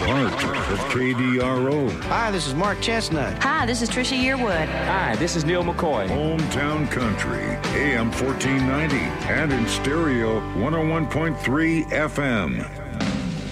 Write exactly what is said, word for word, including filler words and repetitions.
heart of K D R O. Hi, this is Mark Chestnut. Hi, this is Trisha Yearwood. Hi, this is Neil McCoy. Hometown Country, A M fourteen ninety, and in stereo, one oh one point three F M.